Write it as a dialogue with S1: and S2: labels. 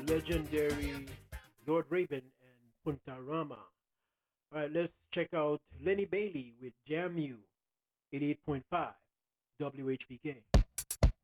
S1: legendary Lord Raven and Punta Rama. All right, let's check out Lenny Bailey with Jam U 88.5 WHPK.